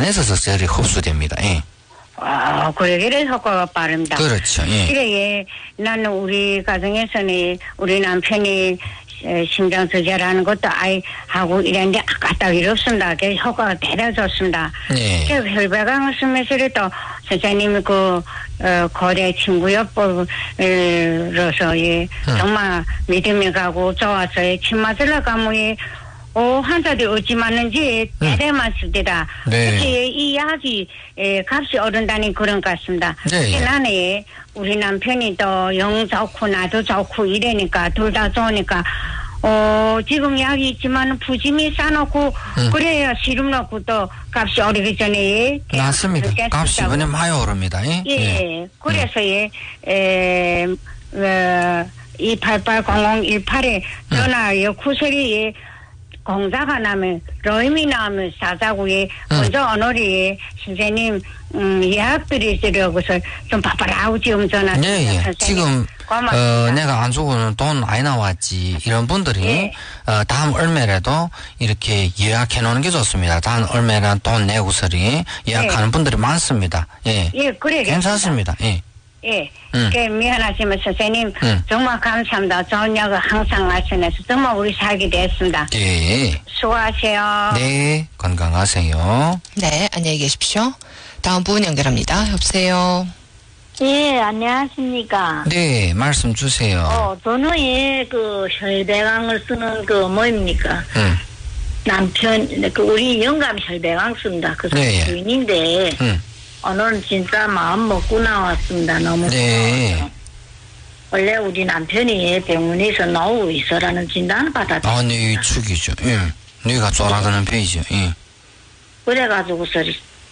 안에서 적절히 흡수됩니다. 예. 그래 효과가 빠릅니다. 그렇죠. 예. 그래, 나는 우리 가정에서는 우리 남편이 심장 조절하는 것도 하고 이랬는데 까딱이 없습니다. 그 효과가 대단히 좋습니다. 예. 그 혈배강을 쓰면서도 선생님이 고대 친구요법으로서 정말 믿음이 가고 좋아서 침 맞으러 가면 환자들이 어찌 맞는지 대대만 쓸 때다. 네. 특히 이 약이 값이 오른다는 그런 것 같습니다. 네. 나는 우리 남편이 또 영 좋고 나도 좋고 이러니까 둘 다 좋으니까 지금 약이 있지만 푸짐히 싸놓고 그래야 시름 넣고 또 값이 오르기 전에 맞습니다. 값이 이번에 많이 오릅니다. 예. 예. 그래서 2880018에 전화요 구설이 공사가 나면 로임이 나오면 사자고에 먼저 오늘이 선생님 예약들이 있으려고서 좀 바빠라고 지금 전화. 예. 지금 내가 안 주고는 돈 많이 나왔지 이런 분들이 다음 얼마라도 이렇게 예약해 놓는 게 좋습니다. 다음 얼마라도 돈 내고서리 예약하는 분들이 많습니다. 예. 예, 그래. 괜찮습니다. 예. 예. 미안하지만 선생님 정말 감사합니다. 좋은 약을 항상 말씀해서 정말 우리 살게 됐습니다. 예. 수고하세요. 네, 건강하세요. 네, 안녕히 계십시오. 다음 분 연결합니다. 여보세요. 예, 안녕하십니까. 네, 말씀 주세요. 저는 혈배강을 쓰는 뭐입니까? 남편, 우리 영감 혈배강 씁니다. 그 네. 주인인데, 오늘은 진짜 마음 먹고 나왔습니다. 너무. 네. 원래 우리 남편이 병원에서 노후 이서라는 진단을 받았어요. 네, 축이죠. 예. 뇌가 쫄아드는 편이죠. 예. 그래가지고서,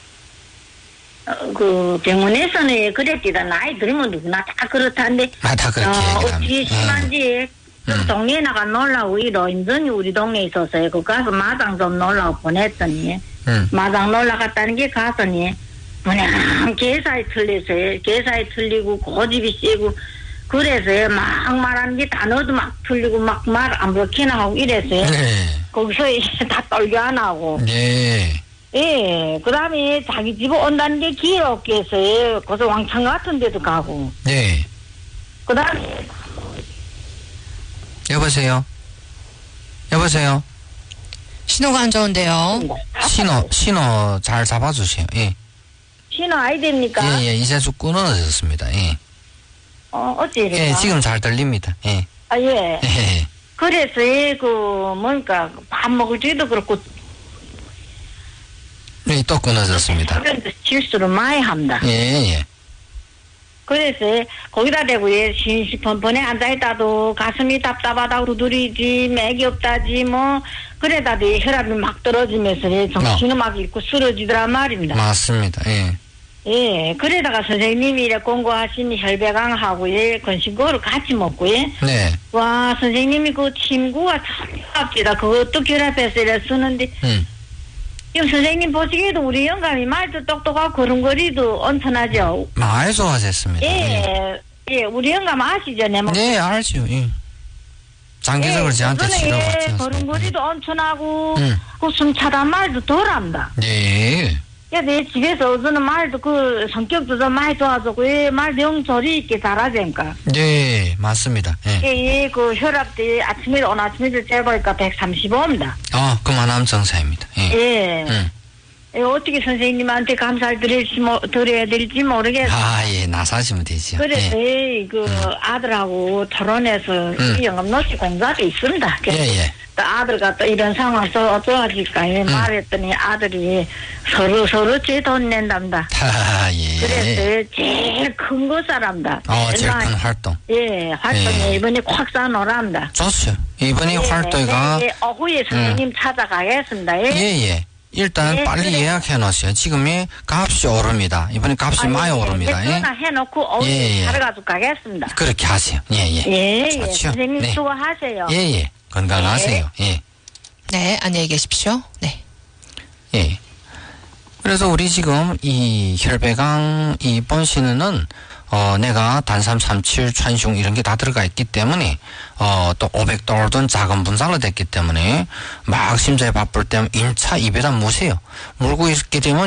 병원에서는 그랬디다. 나이 들면 누구나 다 그렇다는데. 다 그렇게 얘기합니다. 어찌 심한지, 동네에 나가 놀라고, 이 노인정이 우리 동네에 있어서요. 그 가서 마당 좀 놀라고 보냈더니, 마당 놀라갔다는 게 가서니, 그냥 계산이 틀려서요. 계산이 틀리고 고집이 세고 그래서요. 막 말하는 게 단어도 막 틀리고 막 말 안 먹히나 하고 이래서요. 네. 거기서 다 떨게 안 하고. 네. 예. 그 다음에 자기 집에 온다는 게 기어없게 해서요. 거기서 왕창 같은 데도 가고. 네. 그 다음에. 여보세요? 신호가 안 좋은데요. 신호 잘 잡아주세요. 예. 신호 아이 됩니까? 예. 이제 좀 끊어졌습니다. 예. 어찌 이래요? 예, 지금 잘 들립니다. 예. 예. 예. 그래서 밥 먹을 때도 그렇고. 네, 또 끊어졌습니다. 실수를 많이 합니다. 예. 그래서 거기다 대고 번번에 앉아있다도 가슴이 답답하다 우두리지 맥이 없다지 그래다도 혈압이 막 떨어지면서 정신을 막 잃고 쓰러지더란 말입니다. 맞습니다. 예. 예, 그래다가 선생님이 이래 공부하신 혈배강하고 건신고를 같이 먹고 네. 와 선생님이 그 침구가 참 합니다. 그것도 결합해서 이래 쓰는데 지금 선생님 보시기에도 우리 영감이 말도 똑똑하고 걸음걸이도 온천하죠. 많이 좋아졌습니다. 예, 우리 영감 아시죠? 네, 알죠. 예. 장기적으로 저한테 치료받지 않습니다. 걸음걸이도 온천하고 그 숨차단 말도 덜합니다. 네. 내 집에서 어제는 말도 성격도 좀 많이 좋아지고 말도 영소리 있게 잘하니까. 네, 맞습니다. 예, 그 혈압도 오늘 아침에도 재보니까 135입니다. 그만하면 정상입니다. 예. 어떻게 선생님한테 감사를 드려야 될지 모르겠어요. 예, 나사시면 되죠. 그래서 아들하고 토론해서 영업노시 공사도 있습니다. 예. 또 아들과 또 이런 상황에서 어쩌어질까 말했더니 아들이 서로 제 돈 낸답니다. 예. 그래서 제일 큰 거 사람다. 제일 큰 활동. 예, 활동이 이번에 콱 쌓아놓으랍니다. 좋죠. 이번에 활동가 오후에 선생님 찾아가겠습니다. 예. 일단 빨리 예약해 놓으세요. 지금이 값이 오릅니다. 이번에 값이 많이 오릅니다. 전화해놓고 오후에 사러가지고 가겠습니다. 그렇게 하세요. 예. 좋죠. 선생님 수고하세요. 예. 건강하세요. 예. 네, 안녕히 계십시오. 네. 예. 그래서 우리 지금 이 혈배강 이 본신은 내가 단삼, 삼칠,川芎 이런 게 다 들어가 있기 때문에 또 500돌든 작은 분사로 됐기 때문에 막 심장이 바쁠 때면 1차 입에다 무세요. 물고 있게 되면